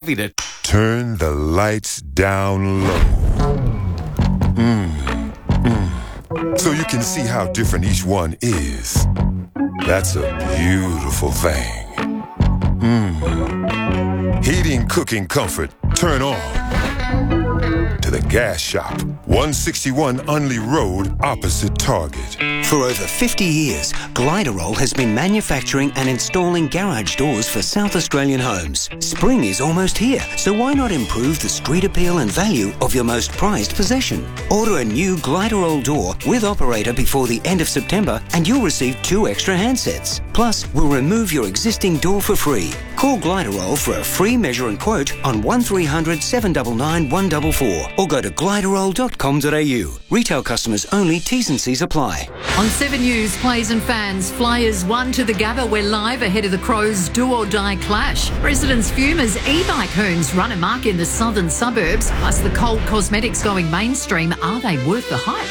happy to turn the lights down low. So you can see how different each one is. That's a beautiful thing. Heating, cooking, comfort, turn on. To the gas shop, 161 Unley Road, opposite Target. For over 50 years, Gliderol has been manufacturing and installing garage doors for South Australian homes. Spring is almost here, so why not improve the street appeal and value of your most prized possession? Order a new Gliderol door with operator before the end of September and you'll receive 2 extra handsets. Plus, we'll remove your existing door for free. Call Gliderol for a free measure and quote on 1300 799 144 or go to gliderol.com.au. Retail customers only, T's and C's apply. On 7 News, players and fans, Flyers 1 to the Gabba. We're live ahead of the Crows' do-or-die clash. Residents fume as e-bike hoons run amok in the southern suburbs. Plus the Cold Cosmetics going mainstream. Are they worth the hype?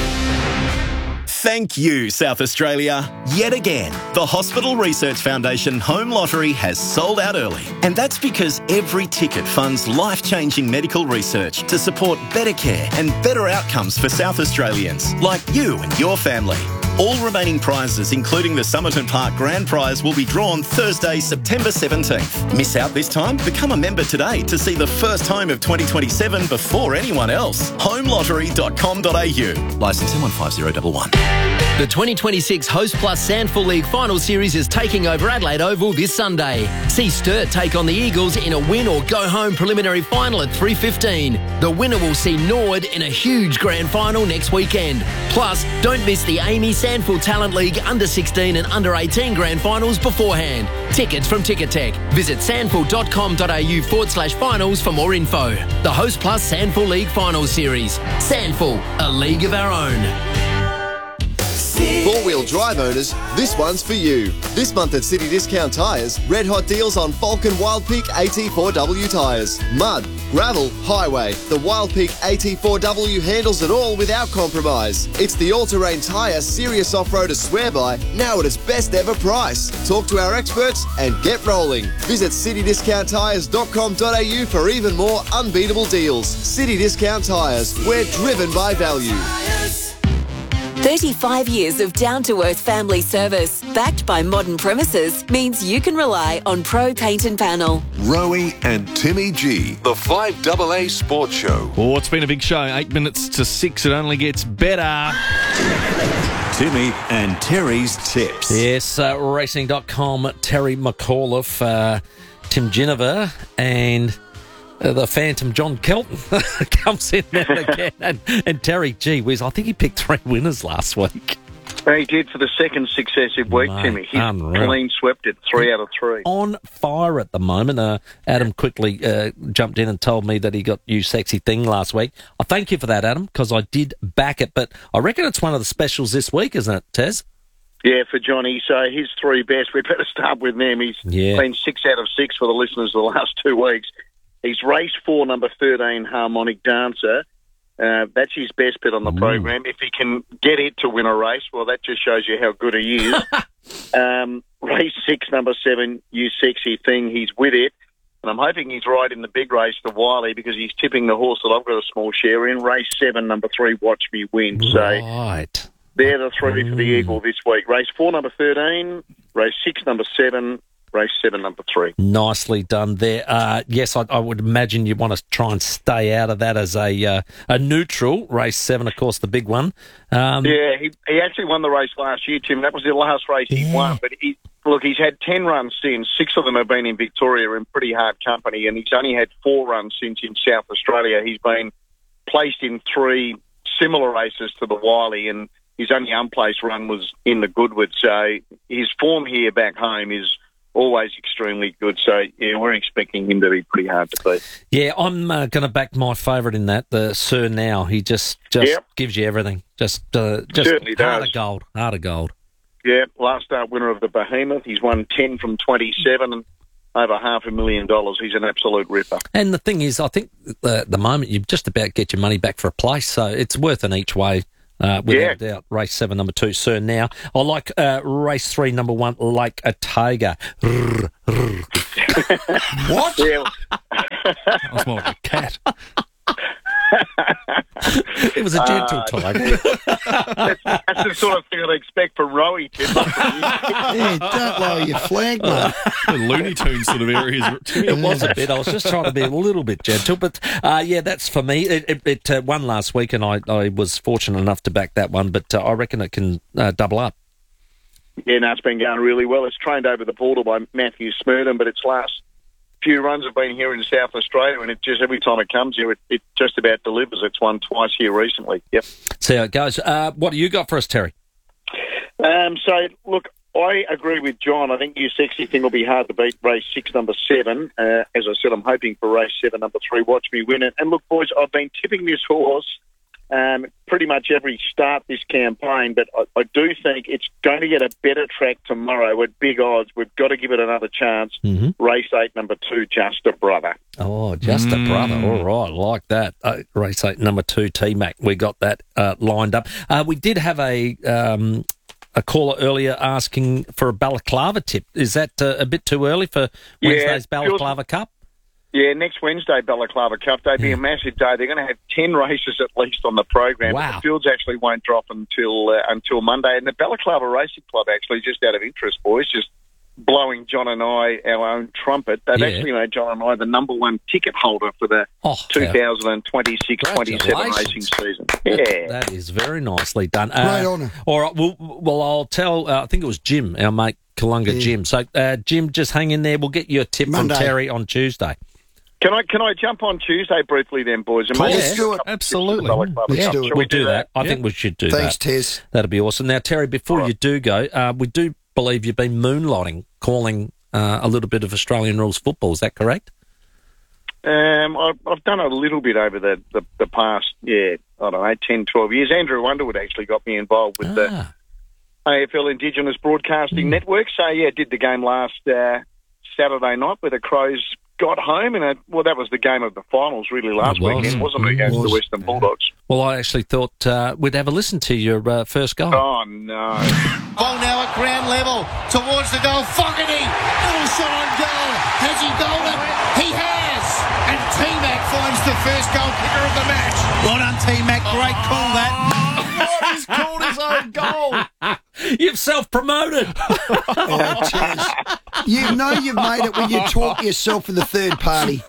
Thank you, South Australia. Yet again, the Hospital Research Foundation Home Lottery has sold out early. And that's because every ticket funds life-changing medical research to support better care and better outcomes for South Australians, like you and your family. All remaining prizes, including the Somerton Park Grand Prize, will be drawn Thursday, September 17th. Miss out this time? Become a member today to see the first home of 2027 before anyone else. homelottery.com.au. Licence M15011. The 2026 Host Plus Sandful League Final Series is taking over Adelaide Oval this Sunday. See Sturt take on the Eagles in a win or go home preliminary final at 3:15. The winner will see Norwood in a huge grand final next weekend. Plus, don't miss the Amy Sandful Talent League under 16 and under 18 grand finals beforehand. Tickets from Ticketek. Visit sandful.com.au/finals for more info. The Host Plus Sandful League Final Series. Sandful, a league of our own. Four-wheel drive owners, this one's for you. This month at City Discount Tyres, red hot deals on Falcon Wildpeak AT4W tyres. Mud, gravel, highway. The Wildpeak AT4W handles it all without compromise. It's the all-terrain tyre serious off-roaders swear by, now at its best ever price. Talk to our experts and get rolling. Visit citydiscounttyres.com.au for even more unbeatable deals. City Discount Tyres, we're driven by value. 35 years of down-to-earth family service, backed by modern premises, means you can rely on Pro Paint and Panel. Rowie and Timmy G, the 5AA Sports Show. Oh, it's been a big show. 8 minutes to 6. It only gets better. Timmy and Terry's tips. Yes, racing.com, Terry McAuliffe, Tim Ginniver, and the Phantom John Kelton comes in there again. And Terry, gee whiz, I think he picked 3 winners last week. He did for the second successive week, Mate, Timmy. He's unreal. clean swept it, 3 out of 3. On fire at the moment. Adam quickly jumped in and told me that he got You Sexy Thing last week. I thank you for that, Adam, because I did back it. But I reckon it's one of the specials this week, isn't it, Tez? Yeah, for Johnny. So his 3 best, we better start with them. He's been 6 out of 6 for the listeners the last 2 weeks. He's race 4, number 13, Harmonic Dancer. That's his best bet on the program. If he can get it to win a race, well, that just shows you how good he is. Race 6, number 7, You Sexy Thing, he's with it. And I'm hoping he's right in the big race, the Wiley, because he's tipping the horse that I've got a small share in. Race 7, number 3, Watch Me Win. Right. So they're the 3 for the Eagle this week. Race 4, number 13. Race 6, number 7. Race 7, number 3. Nicely done there. Yes, I would imagine you want to try and stay out of that as a neutral. Race 7, of course, the big one. Yeah, he actually won the race last year, Tim. That was the last race he won. But he's had 10 runs since. 6 of them have been in Victoria in pretty hard company, and he's only had 4 runs since in South Australia. He's been placed in 3 similar races to the Wiley, and his only unplaced run was in the Goodwood. So his form here back home is always extremely good. So, yeah, we're expecting him to be pretty hard to beat. Yeah, I'm going to back my favourite in that, the Sir Now. He just gives you everything. Just certainly heart does. Heart of gold. Yeah, last start winner of the Behemoth. He's won 10 from 27 and over $500,000. He's an absolute ripper. And the thing is, I think at the moment you just about get your money back for a place, so it's worth an each way. Without a doubt. Race 7, number 2, Sir Now. I like race 3, number 1, Lake Otago. What? Yeah. That was more like a cat. It was a gentle tiger. That's the sort of thing I'd expect from Rowie. Yeah, don't lower your flag, mate. The Looney Tunes sort of areas. It was a bit. I was just trying to be a little bit gentle, but yeah, that's for me. It won last week, and I was fortunate enough to back that one, but I reckon it can double up. Yeah, no, it's been going really well. It's trained over the portal by Matthew Smurden, but its last few runs have been here in South Australia, and it just every time it comes here, it just about delivers. It's won twice here recently. Yep. See how it goes. What do you got for us, Terry? So, look, I agree with John. I think You Sexy Thing will be hard to beat race 6, number 7. As I said, I'm hoping for race 7, number 3, Watch Me Win It. And look, boys, I've been tipping this horse pretty much every start this campaign, but I do think it's going to get a better track tomorrow at big odds. We've got to give it another chance. Mm-hmm. Race 8, number 2, Just a Brother. Oh, Just a Brother. All right, like that. Race 8, number 2, T-Mac. We got that lined up. We did have a caller earlier asking for a Balaclava tip. Is that a bit too early for Wednesday's Balaclava Cup? Yeah, next Wednesday, Balaclava Cup. They'd be a massive day. They're going to have 10 races at least on the program. Wow. The fields actually won't drop until Monday. And the Balaclava Racing Club, actually, just out of interest, boys, just blowing John and I our own trumpet. They've actually made John and I the number 1 ticket holder for the 2026-27 racing season. Yeah. That is very nicely done. Great honour. All right, well I'll tell, I think it was Jim, our mate Kalunga Jim. So, Jim, just hang in there. We'll get you a tip Monday. from Terry on Tuesday. Can I jump on Tuesday briefly then, boys? Let's do it. Absolutely. Let's do it. We'll do that. I think we should do Thanks, that. Tez. That'll be awesome. Now, Terry, before you do go, we do believe you've been moonlighting, calling a little bit of Australian rules football. Is that correct? I've done a little bit over the past, I don't know, 10, 12 years. Andrew Underwood actually got me involved with the AFL Indigenous Broadcasting Network. So, did the game last Saturday night where the Crows got home, and that was the game of the finals really last weekend, wasn't it, against the Western Bulldogs? Well, I actually thought we'd have a listen to your first goal. Oh, no. Ball now at ground level, towards the goal, Fogarty, little shot on goal, has he goaled it? He has, and T-Mac finds the first goal kicker of the match. Well done, T-Mac, great call that. What? He's called his own goal. You've self-promoted. You know you've made it when you talk yourself in the third party.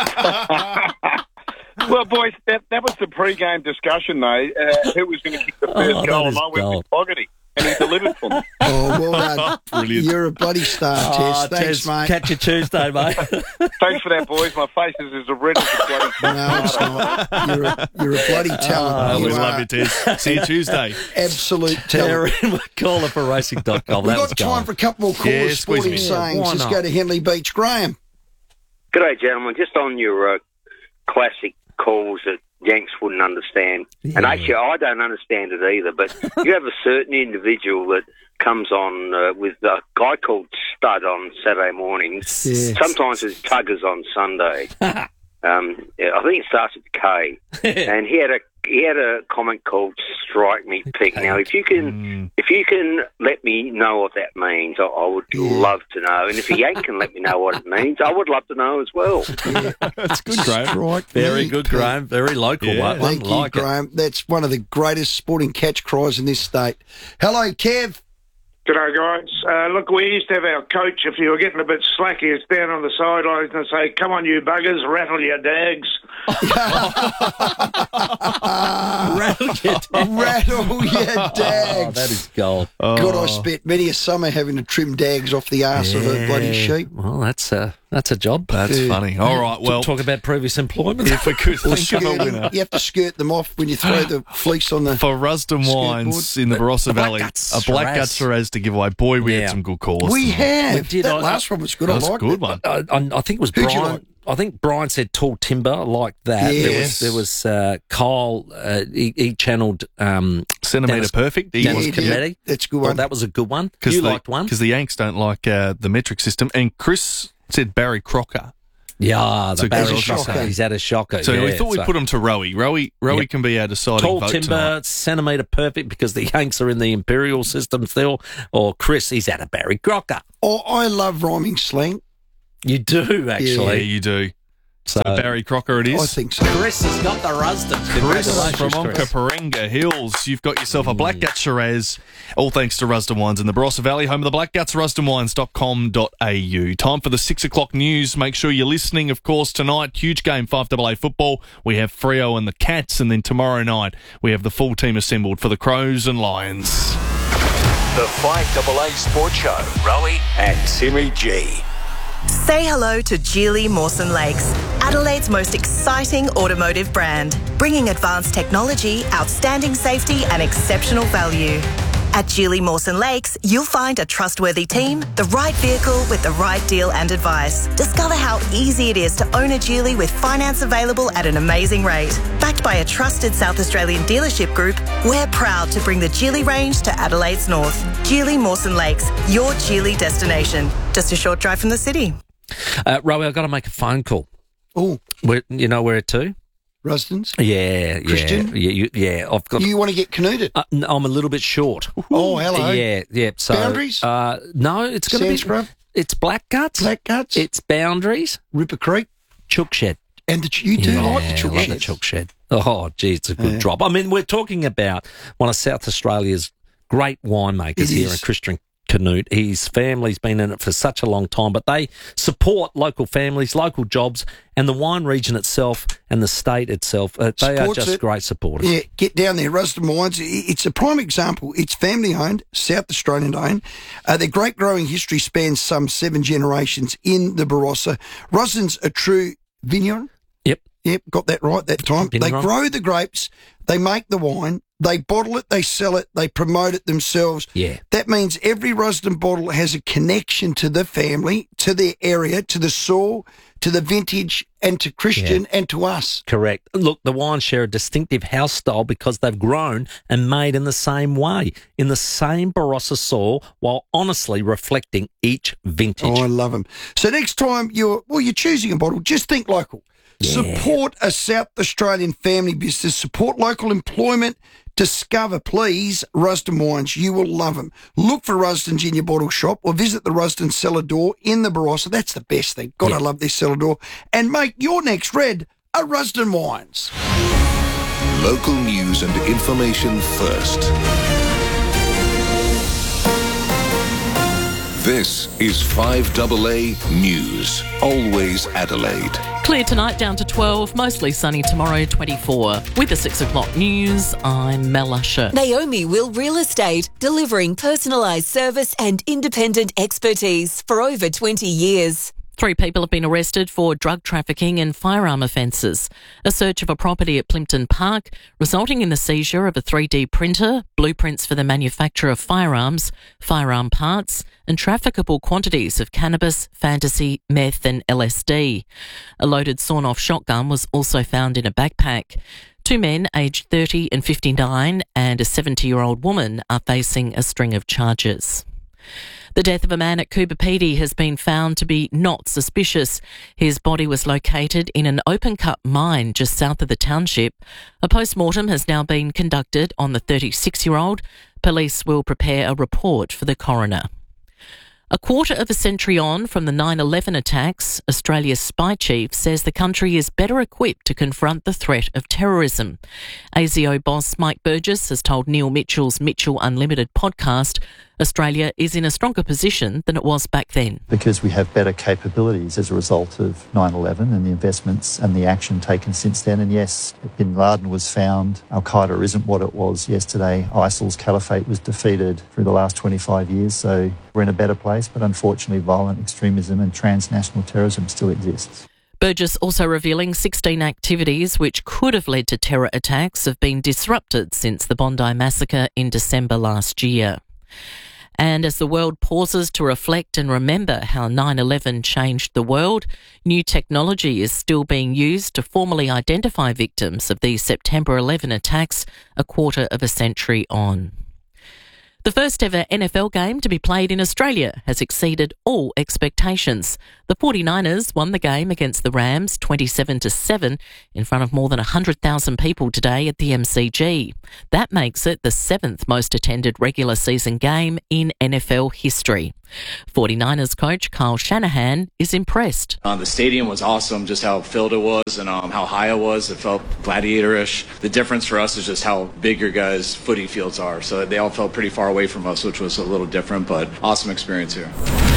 Well, boys, that was the pre-game discussion, though. Who was going to kick the first goal? And I went with Fogarty, and he delivered for me. Oh, well done. Brilliant. You're a bloody star, Tess. Thanks, mate. Catch you Tuesday, mate. Thanks for that, boys. My face is as red as a bloody... No, it's not. You're a bloody talent. I always love you, Tess. See you Tuesday. Absolute Terry talent. McCullough for racing.com. We've got time for a couple more callers sporting sayings. Let's go to Henley Beach. Graham. G'day, gentlemen. Just on your classic calls that Yanks wouldn't understand. Yeah. And actually, I don't understand it either, but you have a certain individual that comes on with a guy called Stud on Saturday mornings. Yes. Sometimes it's Tuggers on Sunday. I think it starts with K. And he had a comment called "Strike Me Pig." Now, if you can let me know what that means, I would love to know. And if a Yank can let me know what it means, I would love to know as well. That's good, Graham. Very good, Graham. Very local one. Thank you, Graham. That's one of the greatest sporting catch cries in this state. Hello, Kev. G'day, guys. Look, we used to have our coach, if you were getting a bit slacky, it's down on the sidelines and say, "Come on, you buggers, rattle your dags." Rattle your dags. Oh, that is gold. God, I spent many a summer having to trim dags off the arse of a bloody sheep. Well, that's a job. That's funny. All right, well... Talk about previous employment. If we could think of a winner. You have to skirt them off when you throw the fleece on the... For Rusden Wines in the Barossa Valley, a Blackgut Shiraz to give away. Boy, we had some good calls. We have. We did. That last one was good. That was I liked a good it. one. I think it was Brian. I think Brian said tall timber like that. Yes. There was Kyle. He channeled Centimetre Perfect. He was committee. That's a good one. That was a good one. You liked one because the Yanks don't like the metric system. And Chris said Barry Crocker. Yeah, the Barry Crocker. He's had a shocker. So we thought we'd put him to Rowie. Rowie can be our deciding tall vote timber, tonight. Centimetre Perfect because the Yanks are in the Imperial system still. Or Chris, he's had a Barry Crocker. Oh, I love rhyming slang. You do, actually. Yeah, you do. So Barry Crocker it is. I think so. Chris has got the Rusdens. Chris Congratulations, from Onkaparinga Hills. You've got yourself a Blackgut Shiraz, all thanks to Rusden Wines in the Barossa Valley, home of the Blackguts, rusdenwines.com.au. Time for the 6 o'clock news. Make sure you're listening, of course, tonight. Huge game, 5AA football. We have Freo and the Cats, and then tomorrow night we have the full team assembled for the Crows and Lions. The 5AA Sports Show. Rowie and Timmy G. Say hello to Geely Mawson Lakes, Adelaide's most exciting automotive brand, bringing advanced technology, outstanding safety and exceptional value. At Geely Mawson Lakes, you'll find a trustworthy team, the right vehicle with the right deal and advice. Discover how easy it is to own a Geely with finance available at an amazing rate. Backed by a trusted South Australian dealership group, we're proud to bring the Geely range to Adelaide's north. Geely Mawson Lakes, your Geely destination. Just a short drive from the city. Rowie, I've got to make a phone call. Oh. You know where to? Rusden's? Yeah. Christian? Yeah. I've got. You want to get canooded? No, I'm a little bit short. Oh, hello. Yeah. So, Boundaries? No, it's going to be. Sandscrub? It's Blackguts. Blackguts? It's Boundaries. Ripper Creek? Chook Shed. And you do like the Chook Shed? I love the Chook Shed. Oh, gee, it's a good drop. I mean, we're talking about one of South Australia's great winemakers here in Christian Canute. His family's been in it for such a long time, but they support local families, local jobs, and the wine region itself and the state itself. They are just great supporters. Yeah, get down there. Rusden Wines, it's a prime example. It's family-owned, South Australian-owned. Their great growing history spans some 7 generations in the Barossa. Rusden's a true vineyard. Yep, got that right that time. They grow the grapes, they make the wine, they bottle it, they sell it, they promote it themselves. Yeah. That means every Rusden bottle has a connection to the family, to their area, to the soil, to the vintage, and to Christian and to us. Correct. Look, the wines share a distinctive house style because they've grown and made in the same way, in the same Barossa soil, while honestly reflecting each vintage. Oh, I love them. So next time you're choosing a bottle, just think local. Yeah. Support a South Australian family business. Support local employment. Discover, please, Rusden Wines. You will love them. Look for Rusden's in your bottle shop or visit the Rusden cellar door in the Barossa. That's the best thing. God, I love this cellar door. And make your next red a Rusden Wines. Local news and information first. This is 5AA News. Always Adelaide. Clear tonight, down to 12. Mostly sunny tomorrow, 24. With the 6 o'clock news, I'm Mel Usher. Naomi Will Real Estate, delivering personalised service and independent expertise for over 20 years. 3 people have been arrested for drug trafficking and firearm offences. A search of a property at Plimpton Park, resulting in the seizure of a 3D printer, blueprints for the manufacture of firearms, firearm parts, and trafficable quantities of cannabis, fantasy, meth and LSD. A loaded sawn-off shotgun was also found in a backpack. 2 men, aged 30 and 59, and a 70-year-old woman are facing a string of charges. The death of a man at Coober Pedy has been found to be not suspicious. His body was located in an open-cut mine just south of the township. A post-mortem has now been conducted on the 36-year-old. Police will prepare a report for the coroner. A quarter of a century on from the 9/11 attacks, Australia's spy chief says the country is better equipped to confront the threat of terrorism. ASIO boss Mike Burgess has told Neil Mitchell's Mitchell Unlimited podcast Australia is in a stronger position than it was back then. Because we have better capabilities as a result of 9/11 and the investments and the action taken since then. And yes, Bin Laden was found. Al-Qaeda isn't what it was yesterday. ISIL's caliphate was defeated through the last 25 years. So we're in a better place, but unfortunately violent extremism and transnational terrorism still exists. Burgess also revealing 16 activities which could have led to terror attacks have been disrupted since the Bondi massacre in December last year. And as the world pauses to reflect and remember how 9/11 changed the world, new technology is still being used to formally identify victims of these September 11 attacks a quarter of a century on. The first ever NFL game to be played in Australia has exceeded all expectations. The 49ers won the game against the Rams 27-7 in front of more than 100,000 people today at the MCG. That makes it the 7th most attended regular season game in NFL history. 49ers coach Kyle Shanahan is impressed. The stadium was awesome, just how filled it was and how high it was. It felt gladiatorish. The difference for us is just how big your guys' footy fields are. So they all felt pretty far away from us, which was a little different, but awesome experience here.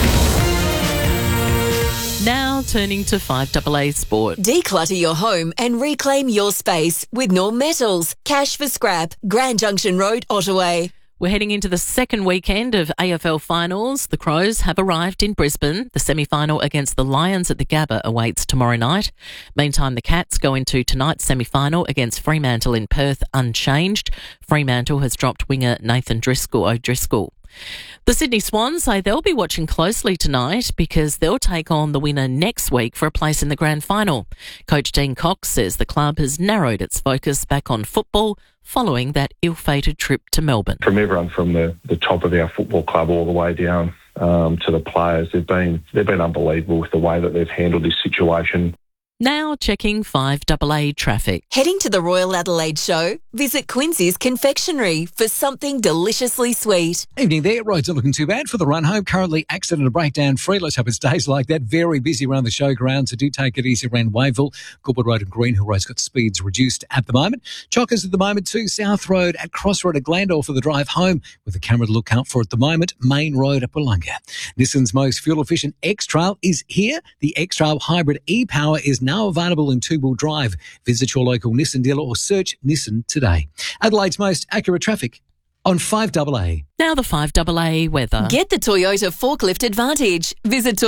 Now turning to 5AA Sport. Declutter your home and reclaim your space with Norm Metals. Cash for scrap. Grand Junction Road, Ottaway. We're heading into the second weekend of AFL finals. The Crows have arrived in Brisbane. The semi-final against the Lions at the Gabba awaits tomorrow night. Meantime, the Cats go into tonight's semi-final against Fremantle in Perth unchanged. Fremantle has dropped winger Nathan O'Driscoll. The Sydney Swans say they'll be watching closely tonight because they'll take on the winner next week for a place in the grand final. Coach Dean Cox says the club has narrowed its focus back on football following that ill-fated trip to Melbourne. From everyone from the top of our football club all the way down to the players, they've been unbelievable with the way that they've handled this situation. Now checking 5AA traffic. Heading to the Royal Adelaide Show? Visit Quincy's Confectionery for something deliciously sweet. Evening there. Roads are looking too bad for the run home. Currently accident and breakdown free. Let's hope it stays like that. Very busy around the showground, so do take it easy around Wavell. Goodwood Road and Greenhill Road's got speeds reduced at the moment. Chockers at the moment too. South Road at Crossroad at Glandore for the drive home with a camera to look out for at the moment. Main Road at Wollonga. Nissan's most fuel-efficient X-Trail is here. The X-Trail Hybrid E-Power is now available in two-wheel drive. Visit your local Nissan dealer or search Nissan today. Adelaide's most accurate traffic on 5AA. Now the 5AA weather. Get the Toyota Forklift Advantage. Visit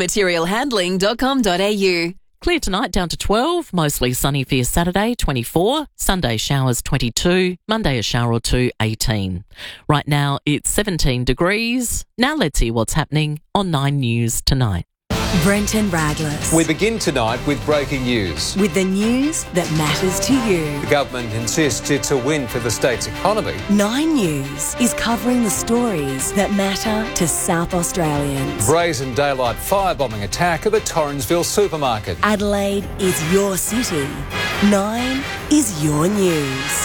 toyotamaterialhandling.com.au. Clear tonight down to 12, mostly sunny for your Saturday, 24. Sunday showers, 22. Monday a shower or two, 18. Right now it's 17 degrees. Now let's see what's happening on 9 News tonight. Brenton Radless. We begin tonight with breaking news. With the news that matters to you. The government insists it's a win for the state's economy. 9 News is covering the stories that matter to South Australians. Brazen daylight firebombing attack at the Torrensville supermarket. Adelaide is your city. 9 is your news.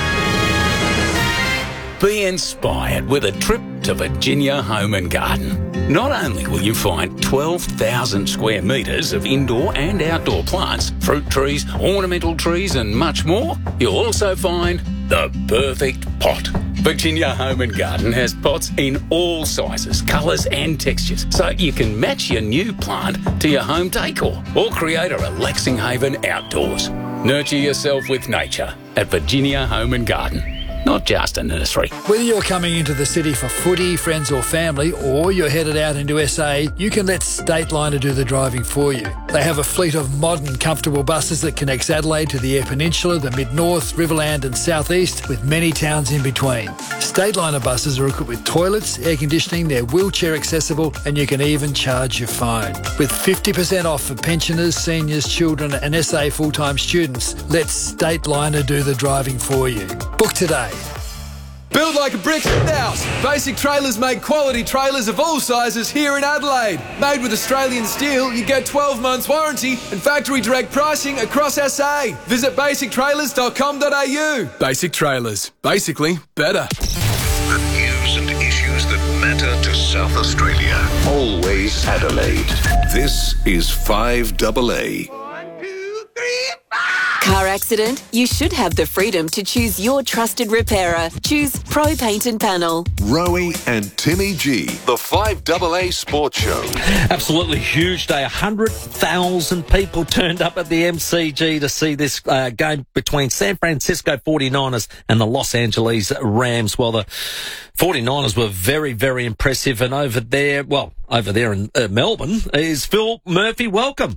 Be inspired with a trip to Virginia Home and Garden. Not only will you find 12,000 square metres of indoor and outdoor plants, fruit trees, ornamental trees and much more, you'll also find the perfect pot. Virginia Home and Garden has pots in all sizes, colours and textures, so you can match your new plant to your home decor or create a relaxing haven outdoors. Nurture yourself with nature at Virginia Home and Garden. Not just a nursery. Whether you're coming into the city for footy, friends or family, or you're headed out into SA, you can let Stateliner do the driving for you. They have a fleet of modern, comfortable buses that connects Adelaide to the Eyre Peninsula, the Mid-North, Riverland and South East, with many towns in between. Stateliner buses are equipped with toilets, air conditioning, they're wheelchair accessible, and you can even charge your phone. With 50% off for pensioners, seniors, children and SA full-time students, let Stateliner do the driving for you. Book today. Build like a brick house. Basic Trailers make quality trailers of all sizes here in Adelaide. Made with Australian steel, you get 12 months warranty and factory direct pricing across SA. Visit basictrailers.com.au. Basic Trailers. Basically better. The news and issues that matter to South Australia. Always Adelaide. This is 5AA. Car accident? You should have the freedom to choose your trusted repairer. Choose Pro Paint and Panel. Rowie and Timmy G, the 5AA Sports Show. Absolutely huge day. 100,000 people turned up at the MCG to see this game between San Francisco 49ers and the Los Angeles Rams. Well, the 49ers were very, very impressive. And over there in Melbourne is Phil Murphy. Welcome.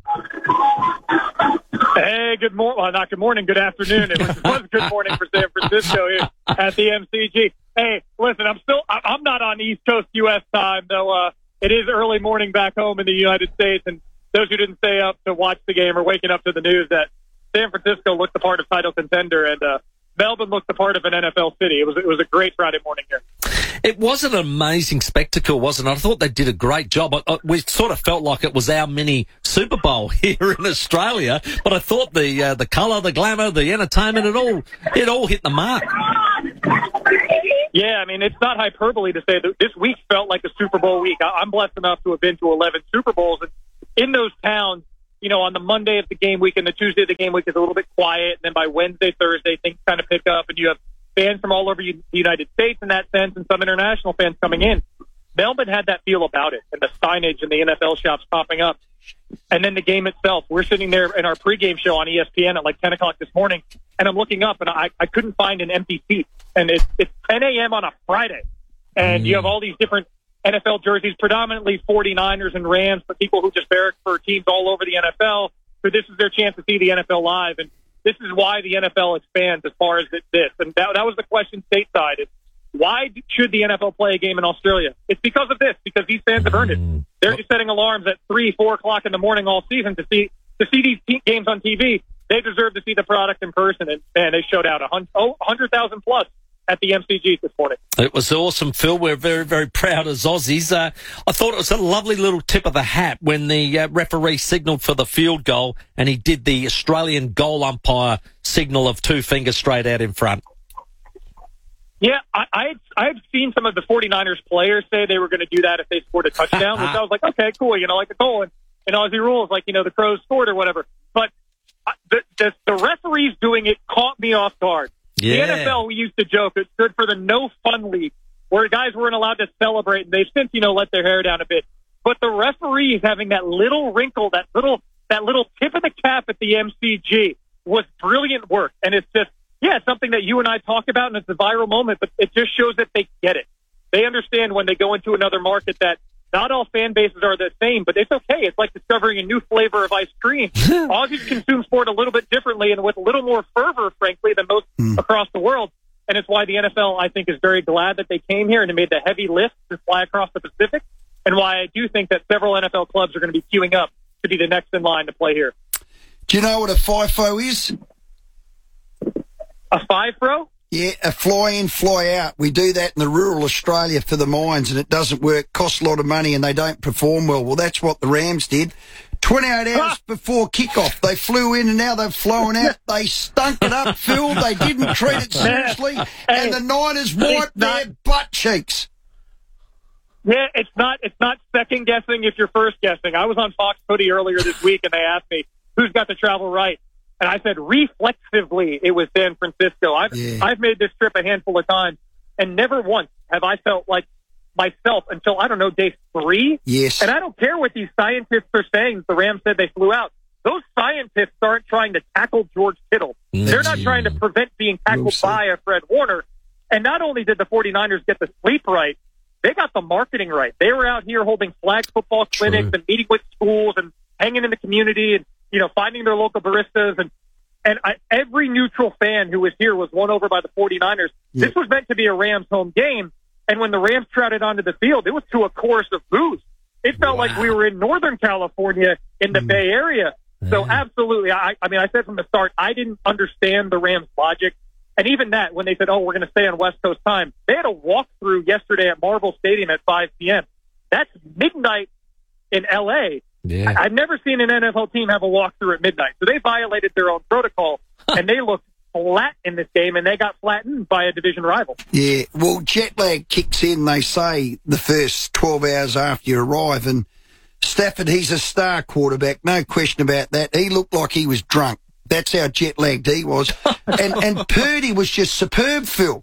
Hey, good morning. Well, not good morning, good afternoon. It was good morning for San Francisco here at the MCG. Hey, listen, I'm not on East Coast U.S. time, though it is early morning back home in the United States. And those who didn't stay up to watch the game are waking up to the news that San Francisco looked the part of title contender. And Melbourne looked the part of an NFL city. It was a great Friday morning here. It was an amazing spectacle, wasn't it? I thought they did a great job. We sort of felt like it was our mini Super Bowl here in Australia, but I thought the colour, the glamour, the entertainment, it all hit the mark. Yeah, I mean, it's not hyperbole to say that this week felt like a Super Bowl week. I'm blessed enough to have been to 11 Super Bowls, and in those towns, you know, on the Monday of the game week and the Tuesday of the game week is a little bit quiet, and then by Wednesday, Thursday, things kind of pick up, and you have fans from all over the United States in that sense, and some international fans coming in. Melbourne had that feel about it, and the signage and the NFL shops popping up. And then the game itself. We're sitting there in our pregame show on ESPN at like 10 o'clock this morning, and I'm looking up, and I couldn't find an empty seat. And it's 10 a.m. on a Friday, and you have all these different NFL jerseys, predominantly 49ers and Rams, but people who just barrack for teams all over the NFL, so this is their chance to see the NFL live. And this is why the NFL expands as far as this. And that was the question stateside. Is why should the NFL play a game in Australia? It's because of this, because these fans have earned it. They're just setting alarms at 3, 4 o'clock in the morning all season to see these games on TV. They deserve to see the product in person, and man, they showed out 100,000 plus at the MCG this morning. It was awesome, Phil. We're very, very proud as Aussies. I thought it was a lovely little tip of the hat when the referee signalled for the field goal, and he did the Australian goal umpire signal of 2 fingers straight out in front. Yeah, I've seen some of the 49ers players say they were going to do that if they scored a touchdown, which I was like, okay, cool, you know, like a goal in Aussie rules, like, you know, the Crows scored or whatever. But the referees doing it caught me off guard. Yeah. The NFL, we used to joke, it stood for the no fun league, where guys weren't allowed to celebrate, and they've since, you know, let their hair down a bit. But the referees having that little wrinkle, that little tip of the cap at the MCG was brilliant work. And it's just, yeah, it's something that you and I talk about, and it's a viral moment, but it just shows that they get it. They understand when they go into another market that not all fan bases are the same, but it's okay. It's like discovering a new flavor of ice cream. Aussies consume sport a little bit differently and with a little more fervor, frankly, than most across the world. And it's why the NFL, I think, is very glad that they came here and they made the heavy lift to fly across the Pacific, and why I do think that several NFL clubs are going to be queuing up to be the next in line to play here. Do you know what a FIFO is? A FIFO? Yeah, a fly in, fly out. We do that in the rural Australia for the mines, and it doesn't work, costs a lot of money, and they don't perform well. Well, that's what the Rams did. 28 hours before kickoff, they flew in, and now they've flown out. They stunk it up, Phil. They didn't treat it seriously, and the Niners wiped their butt cheeks. Yeah, it's not second guessing if you're first guessing. I was on Fox Footy earlier this week, and they asked me, who's got the travel right? And I said, reflexively, it was San Francisco. I've made this trip a handful of times, and never once have I felt like myself until, I don't know, day 3. Yes. And I don't care what these scientists are saying. The Rams said they flew out. Those scientists aren't trying to tackle George Kittle. They're not trying to prevent being tackled by a Fred Warner. And not only did the 49ers get the sleep right, they got the marketing right. They were out here holding flag football clinics and meeting with schools and hanging in the community and, you know, finding their local baristas. And every neutral fan who was here was won over by the 49ers. Yeah. This was meant to be a Rams home game. And when the Rams trotted onto the field, it was to a chorus of boos. It felt like we were in Northern California in the Bay Area. So absolutely. I mean, I said from the start, I didn't understand the Rams' logic. And even that, when they said, oh, we're going to stay on West Coast time, they had a walkthrough yesterday at Marvel Stadium at 5 p.m. That's midnight in L.A. Yeah. I've never seen an NFL team have a walkthrough at midnight. So they violated their own protocol, and they looked flat in this game, and they got flattened by a division rival. Yeah, well, jet lag kicks in, they say, the first 12 hours after you arrive. And Stafford, he's a star quarterback, no question about that. He looked like he was drunk. That's how jet lagged he was. and Purdy was just superb, Phil.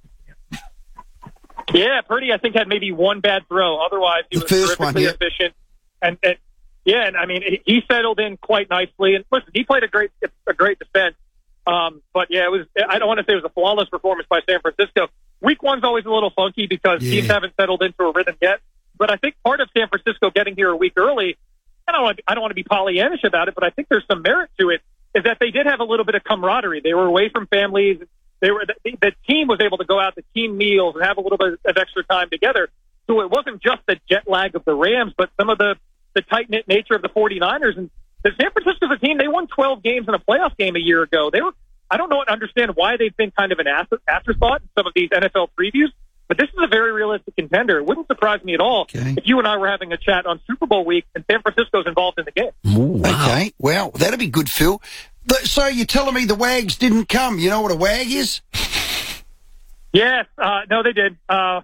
Yeah, Purdy, I think, had maybe one bad throw. Otherwise, he was terrifically efficient. And I mean, he settled in quite nicely. And listen, he played a great defense. But yeah, I don't want to say it was a flawless performance by San Francisco. Week 1's always a little funky because teams haven't settled into a rhythm yet. But I think part of San Francisco getting here a week early, I don't want to be Pollyannish about it, but I think there's some merit to it, is that they did have a little bit of camaraderie. They were away from families. The team was able to go out to team meals and have a little bit of extra time together. So it wasn't just the jet lag of the Rams, but some of the tight-knit nature of the 49ers. And the San Francisco's a team, they won 12 games in a playoff game a year ago. I don't understand why they've been kind of an afterthought in some of these NFL previews, but this is a very realistic contender. It wouldn't surprise me at all if you and I were having a chat on Super Bowl week and San Francisco's involved in the game. Ooh, wow. Okay, well, that'd be good, Phil. So you're telling me the Wags didn't come? You know what a Wag is? Yes, no, they did. I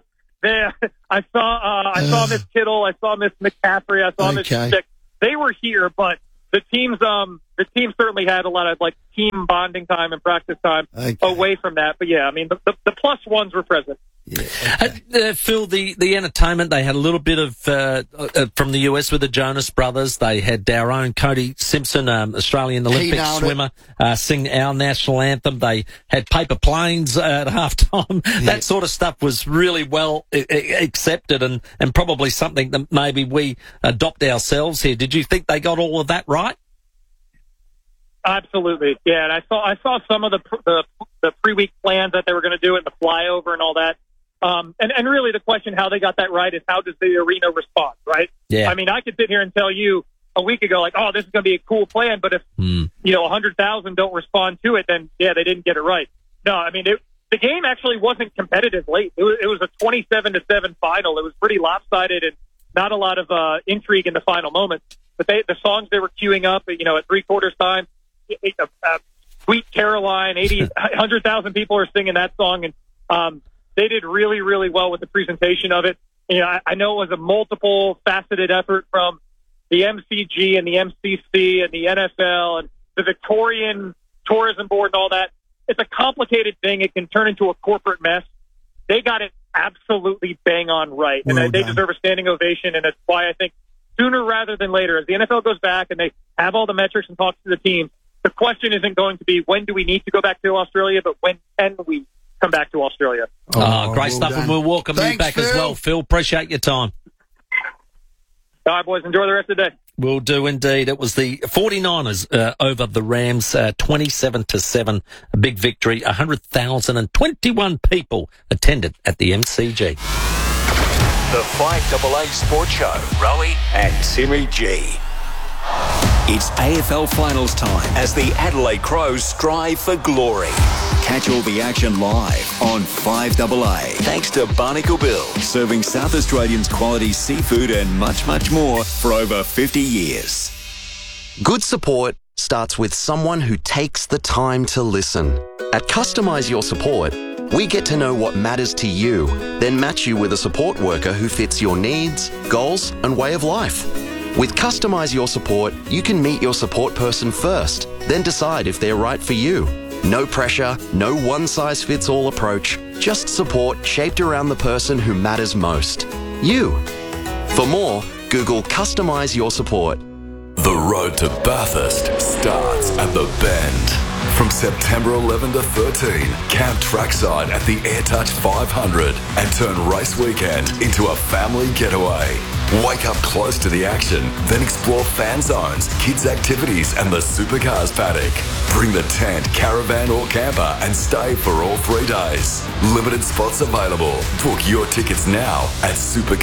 saw Miss Kittle, I saw Miss McCaffrey, I saw Miss Stick. They were here, but the team certainly had a lot of like team bonding time and practice time away from that. But yeah, I mean the plus ones were present. Yeah. Phil, the entertainment, they had a little bit of from the US with the Jonas Brothers. They had our own Cody Simpson, Australian Olympic swimmer, sing our national anthem. They had paper planes at halftime. Yeah. That sort of stuff was really well accepted and probably something that maybe we adopt ourselves here. Did you think they got all of that right? Absolutely, yeah. And I saw some of the pre-week plans that they were going to do it, the flyover and all that. And really the question how they got that right is how does the arena respond, right? Yeah. I mean, I could sit here and tell you a week ago, like, oh, this is going to be a cool plan, but if, 100,000 don't respond to it, then, yeah, they didn't get it right. No, I mean, the game actually wasn't competitive late. It was a 27-7 final. It was pretty lopsided and not a lot of intrigue in the final moments. But the songs they were queuing up, at three-quarters time, Sweet Caroline, 100,000 people are singing that song, and they did really, really well with the presentation of it. I know it was a multiple faceted effort from the MCG and the MCC and the NFL and the Victorian Tourism Board and all that. It's a complicated thing. It can turn into a corporate mess. They got it absolutely bang on right, and they deserve a standing ovation, and that's why I think sooner rather than later, as the NFL goes back and they have all the metrics and talks to the team, the question isn't going to be when do we need to go back to Australia, but when can we come back to Australia? Great stuff, and we'll welcome you back as well, Phil. Appreciate your time. All right, boys. Enjoy the rest of the day. Will do indeed. It was the 49ers over the Rams, 27-7, a big victory. 100,021 people attended at the MCG. The 5AA Sports Show, Rowie and Timmy G. It's AFL Finals time as the Adelaide Crows strive for glory. Catch all the action live on 5AA. Thanks to Barnacle Bill, serving South Australians quality seafood and much, much more for over 50 years. Good support starts with someone who takes the time to listen. At Customise Your Support, we get to know what matters to you, then match you with a support worker who fits your needs, goals, and way of life. With Customise Your Support, you can meet your support person first, then decide if they're right for you. No pressure, no one-size-fits-all approach, just support shaped around the person who matters most. You. For more, Google Customise Your Support. The road to Bathurst starts at the Bend. From September 11 to 13, camp trackside at the AirTouch 500 and turn race weekend into a family getaway. Wake up close to the action, then explore fan zones, kids' activities and the supercars paddock. Bring the tent, caravan or camper and stay for all 3 days. Limited spots available. Book your tickets now at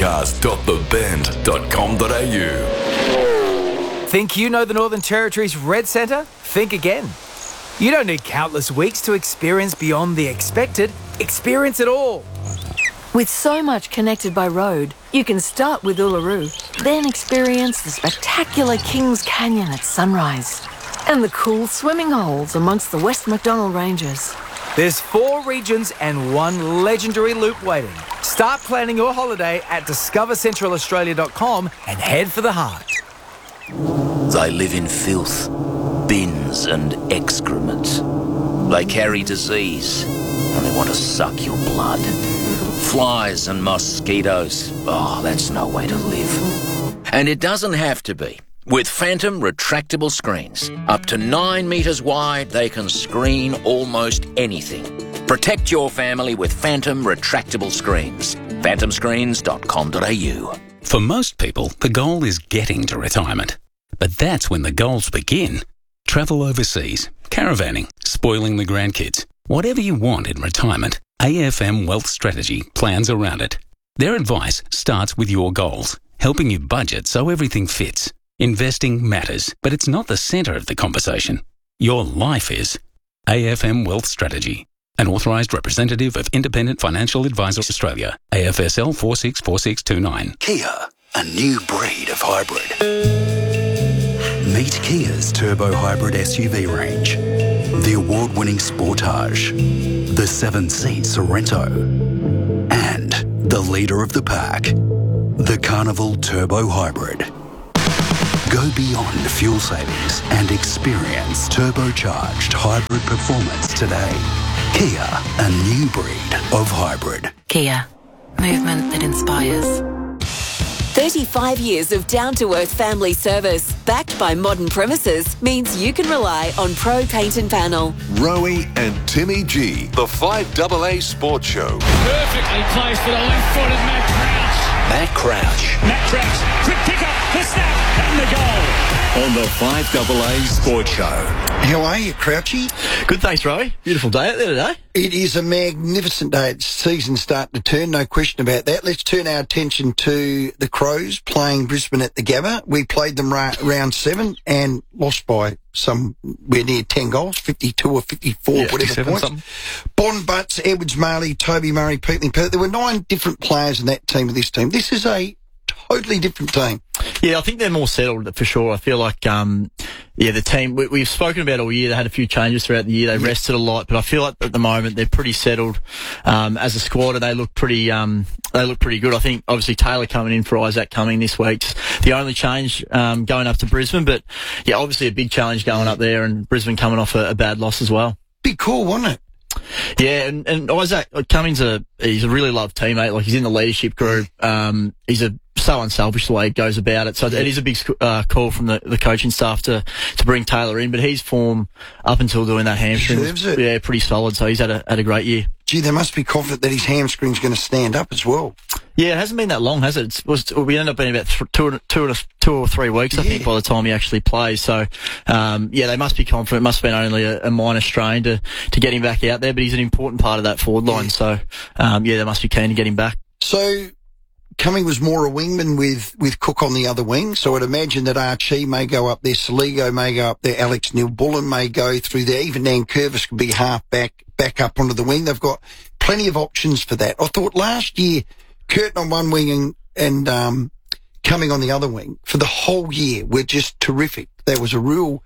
supercars.thebend.com.au. Think you know the Northern Territory's Red Centre? Think again. You don't need countless weeks to experience beyond the expected. Experience it all. With so much connected by road, you can start with Uluru, then experience the spectacular Kings Canyon at sunrise and the cool swimming holes amongst the West Macdonnell Ranges. There's 4 regions and 1 legendary loop waiting. Start planning your holiday at discovercentralaustralia.com and head for the heart. They live in filth, bins and excrement. They carry disease and they want to suck your blood. Flies and mosquitoes. Oh, that's no way to live. And it doesn't have to be. With Phantom retractable screens. Up to 9 metres wide, they can screen almost anything. Protect your family with Phantom retractable screens. phantomscreens.com.au. For most people, the goal is getting to retirement. But that's when the goals begin. Travel overseas, caravanning, spoiling the grandkids. Whatever you want in retirement, AFM Wealth Strategy plans around it. Their advice starts with your goals, helping you budget so everything fits. Investing matters, but it's not the centre of the conversation. Your life is. AFM Wealth Strategy. An authorised representative of Independent Financial Advisors Australia. AFSL 464629. Kia, a new breed of hybrid. Meet Kia's turbo hybrid SUV range. The award-winning Sportage, the 7-seat Sorento, and the leader of the pack, the Carnival Turbo Hybrid. Go beyond fuel savings and experience turbocharged hybrid performance today. Kia, a new breed of hybrid. Kia, movement that inspires. 35 years of down-to-earth family service, backed by modern premises, means you can rely on Pro Paint and Panel. Rowie and Timmy G, the 5AA Sports Show. Perfectly placed for the left-footed Matt Crouch. Matt Crouch. Matt Crouch, quick pick-up, the snap, and the goal. On the 5AA Sports Show. How are you, Crouchy? Good, thanks, Rowie. Beautiful day out there today. It is a magnificent day. It's season starting to turn, no question about that. Let's turn our attention to the Crows playing Brisbane at the Gabba. We played them round 7 and lost by somewhere near 10 goals, 52 or 54, whatever points. Something. Bond Butts, Edwards Marley, Toby Murray, Peatling Perth. There were 9 different players in that team of this team. This is a totally different team. Yeah, I think they're more settled for sure. I feel like, the team, we've spoken about all year. They had a few changes throughout the year. They rested a lot, but I feel like at the moment they're pretty settled. As a squad, they look pretty good. I think obviously Taylor coming in for Isaac Cumming this week's the only change, going up to Brisbane, but yeah, obviously a big challenge going up there and Brisbane coming off a bad loss as well. Big call, wasn't it? Yeah, and Isaac Cummings he's a really loved teammate. Like, he's in the leadership group. He's so unselfish the way he goes about it. So it is a big call from the coaching staff to bring Taylor in. But his form up until doing that hamstring was pretty solid. So he's had a great year. Gee, they must be confident that his hamstring's going to stand up as well. Yeah, it hasn't been that long, has it? We ended up being about two or 3 weeks, I think, by the time he actually plays. So, they must be confident. It must have been only a minor strain to get him back out there, but he's an important part of that forward line. So, they must be keen to get him back. So, Cumming was more a wingman with Cook on the other wing. So I'd imagine that Archie may go up there, Saligo may go up there, Alex Neil-Bullen may go through there. Even Nankervis could be half back up onto the wing. They've got plenty of options for that. I thought last year, Curtin on one wing and Cumming on the other wing for the whole year were just terrific. There was a real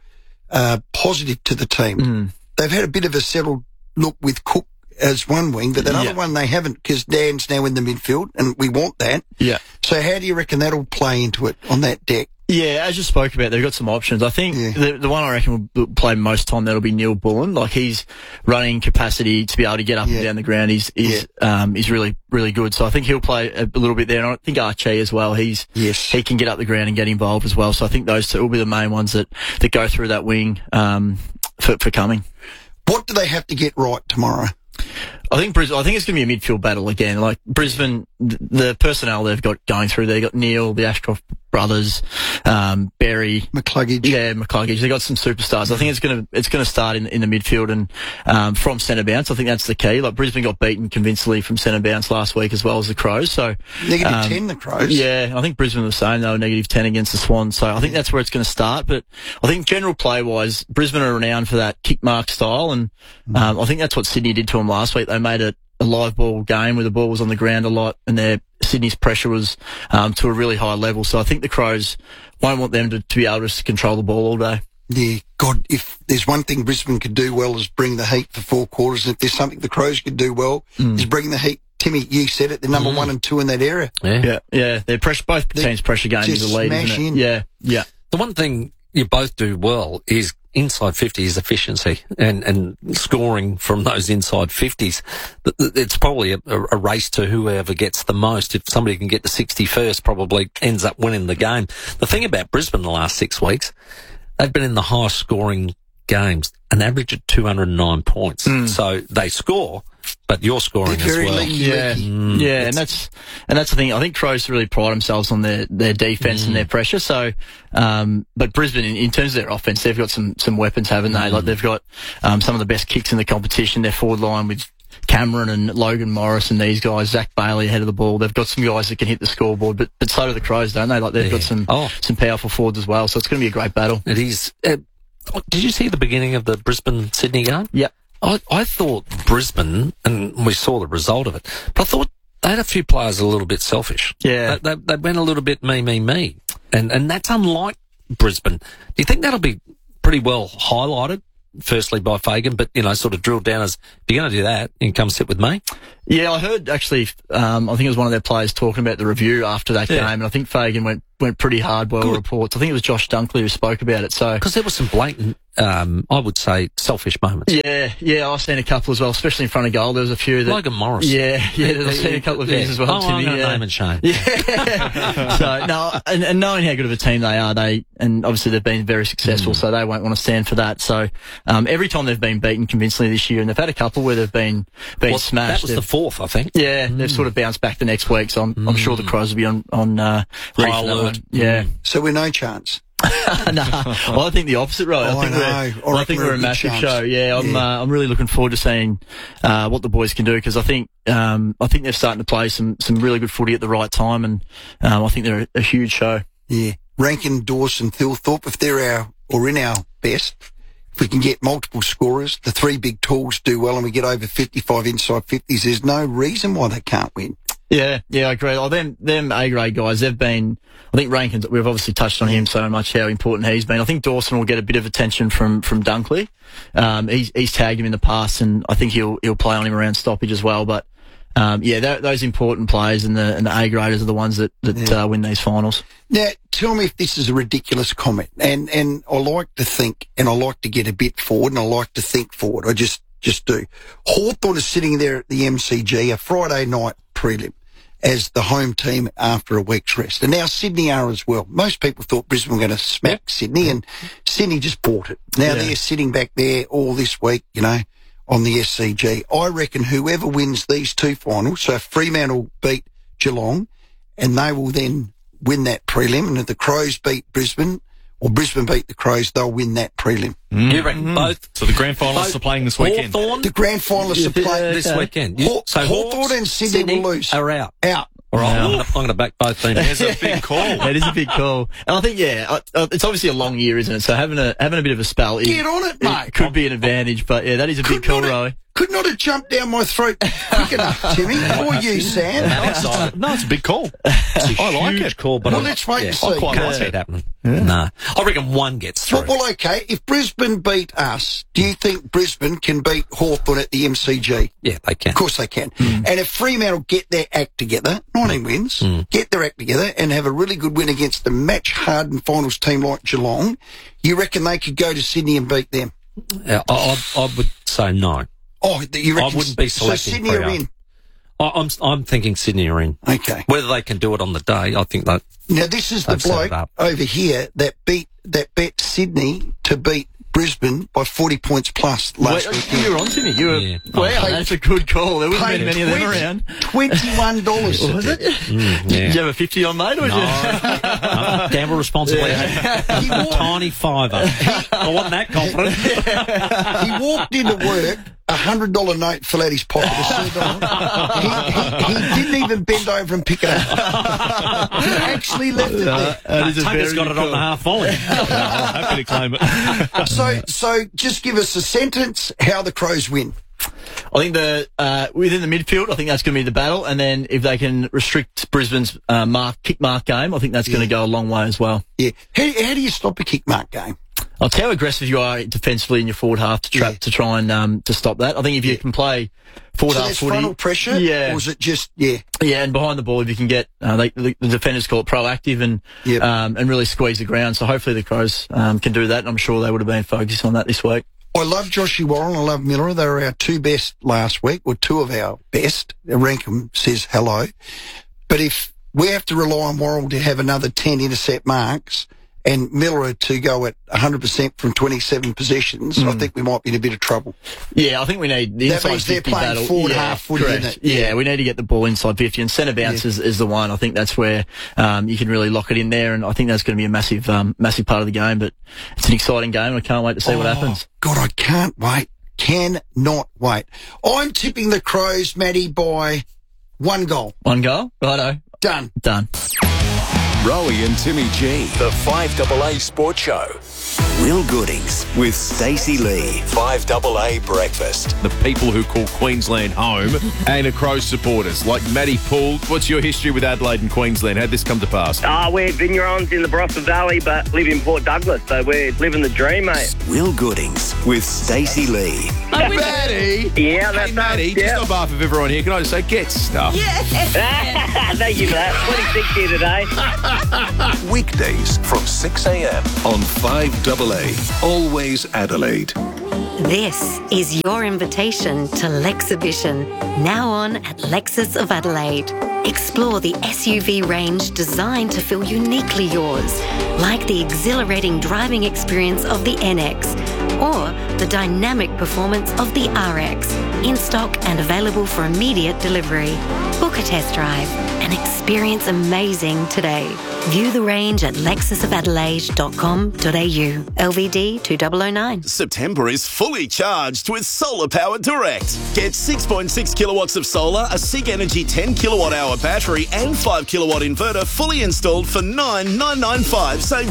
positive to the team. They've had a bit of a settled look with Cook as one wing, but that other one they haven't, because Dan's now in the midfield, and we want that. Yeah. So how do you reckon that'll play into it on that deck? Yeah, as you spoke about, they've got some options. I think the one I reckon will play most time, that'll be Neil-Bullen. Like, he's running capacity to be able to get up and down the ground. He's really, really good. So I think he'll play a little bit there. And I think Archie as well. He can get up the ground and get involved as well. So I think those two will be the main ones that go through that wing, for Cumming. What do they have to get right tomorrow? I think it's going to be a midfield battle again. Like, Brisbane, the personnel they've got going through, they've got Neil, the Ashcroft brothers, Berry, McCluggage. Yeah, McCluggage. They've got some superstars. I think it's going to start in the midfield and from centre bounce. I think that's the key. Like, Brisbane got beaten convincingly from centre bounce last week, as well as the Crows. So -10 the Crows. Yeah, I think Brisbane the same. They were -10 against the Swans. So I think that's where it's going to start. But I think general play wise, Brisbane are renowned for that kick mark style, and I think that's what Sydney did to them last week. They made it a live ball game where the ball was on the ground a lot, and Sydney's pressure was to a really high level. So I think the Crows won't want them to be able to control the ball all day. Yeah, God, if there's one thing Brisbane could do well is bring the heat for 4 quarters. And if there's something the Crows could do well is bring the heat. Timmy, you said it, they're number 1 and 2 in that area. Yeah. They're both teams' pressure game is the lead, isn't it? Yeah. The one thing you both do well is inside 50 is efficiency and scoring from those inside 50s. It's probably a race to whoever gets the most. If somebody can get to 60 first, probably ends up winning the game. The thing about Brisbane the last 6 weeks, they've been in the highest scoring games, an average of 209 points. So they score, but you're scoring as well. Yeah, and that's the thing. I think Crows really pride themselves on their defence and their pressure. So, but Brisbane, in terms of their offence, they've got some weapons, haven't they? Like, they've got some of the best kicks in the competition. Their forward line with Cameron and Logan Morris and these guys, Zach Bailey ahead of the ball. They've got some guys that can hit the scoreboard, but so do the Crows, don't they? Like, they've got some powerful forwards as well. So it's going to be a great battle. It is. Did you see the beginning of the Brisbane-Sydney game? Yep. I thought Brisbane, and we saw the result of it, but I thought they had a few players a little bit selfish. Yeah. They went a little bit me. And that's unlike Brisbane. Do you think that'll be pretty well highlighted, firstly by Fagan, but, sort of drilled down as, if you're going to do that, you can come sit with me? Yeah, I heard, actually, I think it was one of their players talking about the review after that game, and I think Fagan went pretty hard, reports. I think it was Josh Dunkley who spoke about it. So because there were some blatant, I would say, selfish moments. Yeah, I've seen a couple as well, especially in front of goal. There was a few that... Logan Morris. Yeah, I've seen a couple of these as well, Timmy. I'm going to name and shame. Yeah. So, no, and knowing how good of a team they are, and obviously they've been very successful, so they won't want to stand for that. So, every time they've been beaten convincingly this year, and they've had a couple where they've been smashed. That was the fourth, I think. Yeah, they've sort of bounced back the next week, so I'm sure the Crows will be on ready for that one. Yeah. So we're no chance. No, well, I think the opposite, right? I think we're a massive show. Yeah, I'm really looking forward to seeing what the boys can do, because I think they're starting to play some really good footy at the right time, and I think they're a huge show. Yeah, Rankin, Dawson, Thilthorpe, if they're in our best, if we can get multiple scorers, the three big tools do well, and we get over 55 inside 50s, there's no reason why they can't win. Yeah, I agree. Oh, them A-grade guys, they've been, I think Rankin, we've obviously touched on him so much, how important he's been. I think Dawson will get a bit of attention from Dunkley. He's tagged him in the past, and I think he'll play on him around stoppage as well. But, those important players and the A-graders are the ones that win these finals. Now, tell me if this is a ridiculous comment. And I like to think, and I like to get a bit forward, and I like to think forward. I just do. Hawthorn is sitting there at the MCG, a Friday night prelim, as the home team after a week's rest. And now Sydney are as well. Most people thought Brisbane were going to smack Sydney, and Sydney just bought it. Now they're sitting back there all this week, on the SCG. I reckon whoever wins these two finals, so Fremantle beat Geelong, and they will then win that prelim, and if the Crows beat Brisbane, or Brisbane beat the Crows, they'll win that prelim. You reckon both? So the grand finalists are playing this weekend. The grand finalists are playing this weekend. So Hawthorn and Sydney will lose. Are out. All right. I'm going to back both teams. It's a big call. It is a big call. And I think, it's obviously a long year, isn't it? So having a bit of a spell. Get on it, mate. Could be an advantage, but that is a big call, Rowie. Could not have jumped down my throat quick enough, Timmy, or you, Sam. No, it's a big call. I like it. Call, but let's wait and see. I quite like it happening. No, I reckon one gets through. Well, okay. If Brisbane beat us, do you think Brisbane can beat Hawthorn at the MCG? Yeah, they can. Of course they can. And if Fremantle get their act together, 19 wins, get their act together, and have a really good win against a match-hardened finals team like Geelong, you reckon they could go to Sydney and beat them? I would say no. Oh, you reckon? I wouldn't be selecting. So Sydney are in. I'm thinking Sydney are in. Okay. Whether they can do it on the day, I think that. Now this is the bloke over here that bet Sydney to beat Brisbane by 40 points plus last weekend. You were on, Timmy. Wow, that's a good call. There wasn't many of them around. $21. Was it? Did you have a 50 on, mate? Or no, gamble responsibly. Tiny fiver. I wasn't that confident. He walked into work, $100 note fell out his pocket. He didn't even bend over and pick it up. He actually left it there. Tucker's got it on the half volley. Happy to claim it. So just give us a sentence how the Crows win. I think within the midfield, I think that's going to be the battle, and then if they can restrict Brisbane's kick mark game, I think that's going to go a long way as well. Yeah. How do you stop a kick mark game? It's how aggressive you are defensively in your forward half to try and to stop that. I think if you can play forward half footy, frontal pressure, or is it just and behind the ball, if you can get the defenders call it proactive and really squeeze the ground. So hopefully the Crows can do that, and I'm sure they would have been focused on that this week. I love Joshy Warren. I love Miller. They were our two best last week, or two of our best. Rankin says hello. But if we have to rely on Warren to have another 10 intercept marks and Miller to go at 100% from 27 possessions, I think we might be in a bit of trouble. Yeah, I think we need the inside 50 they're playing battle. Forward half footy, isn't it? Yeah, we need to get the ball inside 50, and centre bounce is the one. I think that's where you can really lock it in there, and I think that's going to be a massive part of the game. But it's an exciting game, and I can't wait to see what happens. God, I can't wait. Cannot wait. I'm tipping the Crows, Matty, by 1 goal. 1 goal? Righto. Done. Rowie and Timmy G, the 5AA Sports Show. Will Goodings with Stacey Lee. 5AA Breakfast. The people who call Queensland home and are Crows supporters, like Matty Poole. What's your history with Adelaide and Queensland? How'd this come to pass? We're Vignerons in the Barossa Valley, but live in Port Douglas, so we're living the dream, mate. Will Goodings with Stacey Lee. Matty! Yeah, that's Matty, just on behalf of everyone here, can I just say, get stuffed? Thank you for that. 26 here today. Weekdays from 6 a.m. on 5AA. Always Adelaide. This is your invitation to Lexhibition, now on at Lexus of Adelaide. Explore the SUV range designed to feel uniquely yours, like the exhilarating driving experience of the NX or the dynamic performance of the RX, in stock and available for immediate delivery. Book a test drive and experience amazing today. View the range at lexusofadelaide.com.au. LVD 2009. September is fully charged with Solar Power Direct. Get 6.6 kilowatts of solar, a SIG Energy 10 kilowatt hour battery and 5 kilowatt inverter fully installed for $9,995. Save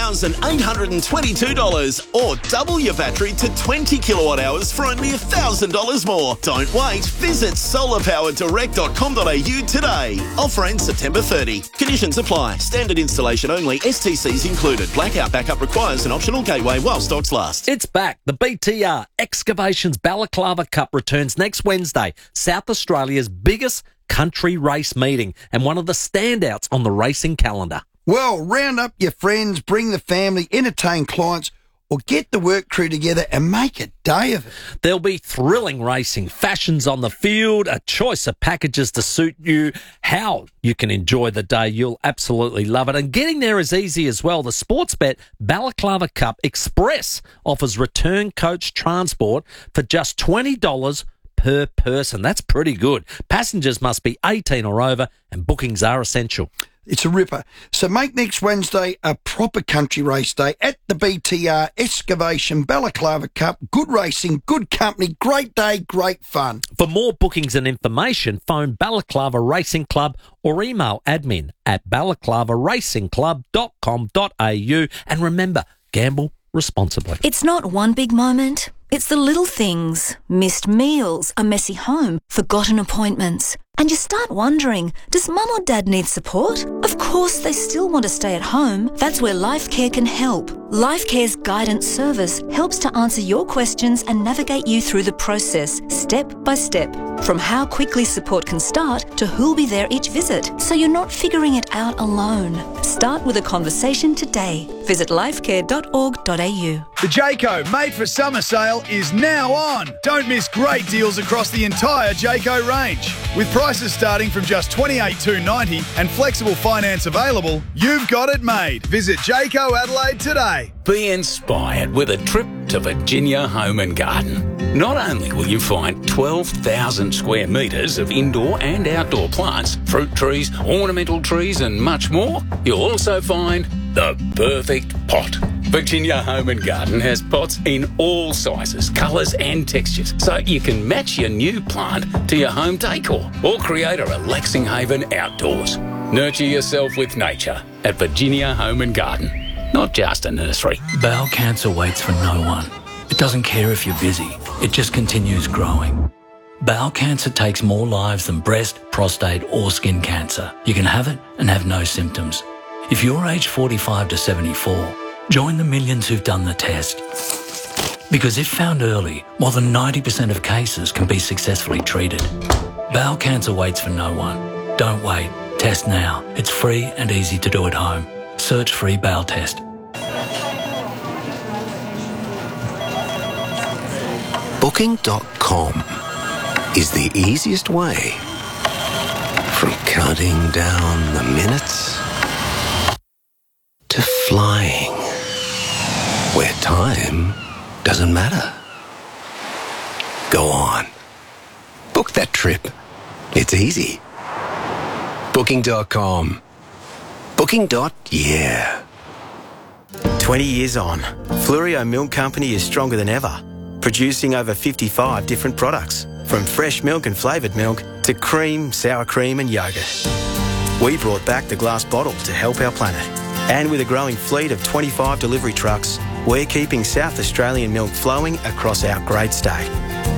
$1,822 or double your battery to 20 kilowatt hours for only $1,000 more. Don't wait. Visit solarpowerdirect.com.au today. Offer ends September 30. Conditions apply. Standard installation only. STCs included. Blackout backup requires an optional gateway while stocks last. It's back. The BTR Excavations Balaclava Cup returns next Wednesday. South Australia's biggest country race meeting and one of the standouts on the racing calendar. Well, round up your friends, bring the family, entertain clients, or get the work crew together and make a day of it. There'll be thrilling racing, fashions on the field, a choice of packages to suit you, how you can enjoy the day. You'll absolutely love it. And getting there is easy as well. The Sportsbet Balaclava Cup Express offers return coach transport for just $20 per person. That's pretty good. Passengers must be 18 or over and bookings are essential. It's a ripper. So make next Wednesday a proper country race day at the BTR Excavation Balaclava Cup. Good racing, good company, great day, great fun. For more bookings and information, phone Balaclava Racing Club or email admin@balaclavaracingclub.com.au. And remember, gamble responsibly. It's not one big moment. It's the little things. Missed meals, a messy home, forgotten appointments. And you start wondering, does mum or dad need support? Of course, they still want to stay at home. That's where LifeCare can help. LifeCare's guidance service helps to answer your questions and navigate you through the process, step by step. From how quickly support can start to who'll be there each visit, so you're not figuring it out alone. Start with a conversation today. Visit lifecare.org.au. The Jayco Made for Summer sale is now on. Don't miss great deals across the entire Jayco range. With prices starting from just $28,290 and flexible finance available, you've got it made. Visit Jayco Adelaide today. Be inspired with a trip to Virginia Home and Garden. Not only will you find 12,000 square metres of indoor and outdoor plants, fruit trees, ornamental trees and much more, you'll also find the perfect pot. Virginia Home and Garden has pots in all sizes, colours and textures, so you can match your new plant to your home decor or create a relaxing haven outdoors. Nurture yourself with nature at Virginia Home and Garden, not just a nursery. Bowel cancer waits for no one. It doesn't care if you're busy. It just continues growing. Bowel cancer takes more lives than breast, prostate or skin cancer. You can have it and have no symptoms. If you're aged 45 to 74, join the millions who've done the test. Because if found early, more than 90% of cases can be successfully treated. Bowel cancer waits for no one. Don't wait. Test now. It's free and easy to do at home. Search free bowel test. Booking.com is the easiest way from counting down the minutes to flying, where time doesn't matter. Go on. Book that trip. It's easy. Booking.com. Booking.yeah. 20 years on, Flurio Milk Company is stronger than ever, producing over 55 different products, from fresh milk and flavoured milk to cream, sour cream and yoghurt. We brought back the glass bottle to help our planet. And with a growing fleet of 25 delivery trucks, we're keeping South Australian milk flowing across our great state.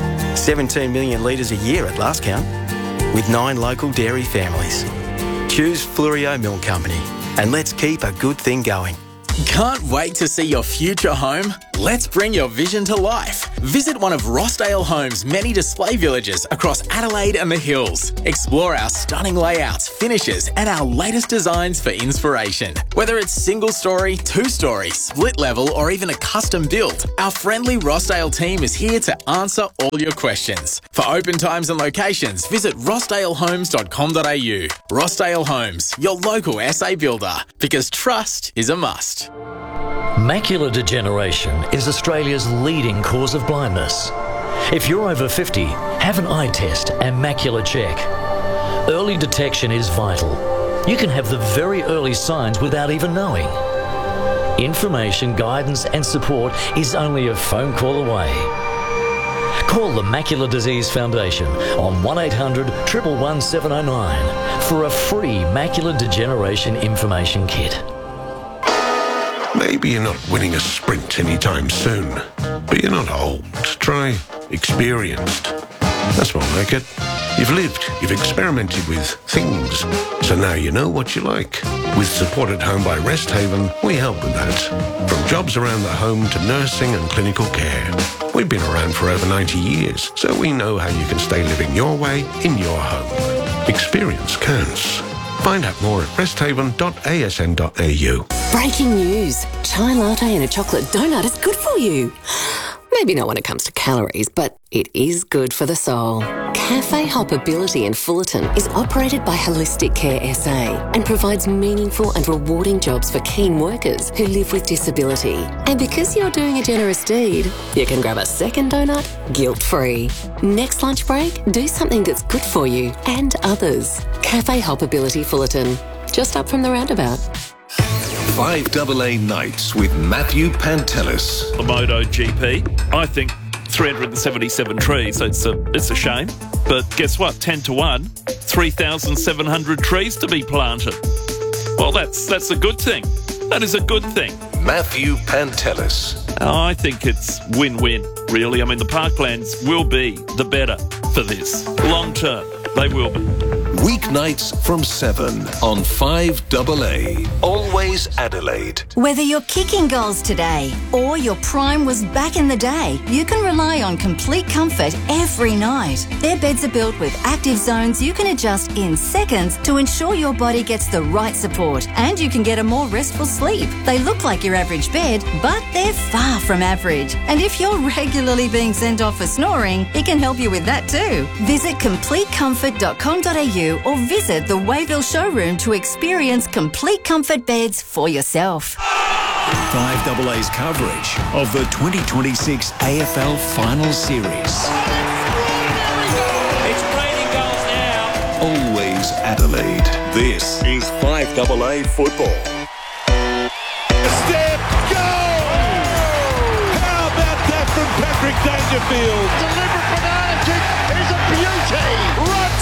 17 million litres a year at last count, with 9 local dairy families. Choose Flurio Milk Company, and let's keep a good thing going. Can't wait to see your future home? Let's bring your vision to life. Visit one of Rossdale Homes' many display villages across Adelaide and the Hills. Explore our stunning layouts, finishes, and our latest designs for inspiration. Whether it's single story, 2-story, split level, or even a custom build, our friendly Rossdale team is here to answer all your questions. For open times and locations, visit rossdalehomes.com.au. Rossdale Homes, your local SA builder, because trust is a must. Macular degeneration is Australia's leading cause of blindness. If you're over 50, have an eye test and macular check. Early detection is vital. You can have the very early signs without even knowing. Information, guidance and support is only a phone call away. Call the Macular Disease Foundation on 1800 111 709 for a free macular degeneration information kit. Maybe you're not winning a sprint anytime soon, but you're not old. Try experienced. That's what make it. You've lived, you've experimented with things, so now you know what you like. With support at home by Resthaven, we help with that. From jobs around the home to nursing and clinical care. We've been around for over 90 years, so we know how you can stay living your way in your home. Experience counts. Find out more at resthaven.asn.au. Breaking news. Chai latte and a chocolate donut is good for you. Maybe not when it comes to calories, but it is good for the soul. Cafe Hoppability in Fullerton is operated by Holistic Care SA and provides meaningful and rewarding jobs for keen workers who live with disability. And because you're doing a generous deed, you can grab a second donut guilt-free. Next lunch break, do something that's good for you and others. Cafe Hoppability Fullerton, just up from the roundabout. 5AA Nights with Matthew Pantelis. The MotoGP, I think 377 trees, it's a shame. But guess what? 10 to 1, 3,700 trees to be planted. Well, that's a good thing. That is a good thing. Matthew Pantelis. I think it's win-win, really. I mean, the parklands will be the better for this. Long term, they will be. Weeknights from 7 on 5AA. Always Adelaide. Whether you're kicking goals today or your prime was back in the day, you can rely on complete comfort every night. Their beds are built with active zones you can adjust in seconds to ensure your body gets the right support and you can get a more restful sleep. They look like your average bed, but they're far from average. And if you're regularly being sent off for snoring, it can help you with that too. Visit completecomfort.com.au or visit the Wayville showroom to experience complete comfort beds for yourself. 5AA's coverage of the 2026 AFL Finals Series. It's raining goals now. Always Adelaide. This is 5AA football. Step, go! How about that from Patrick Dangerfield?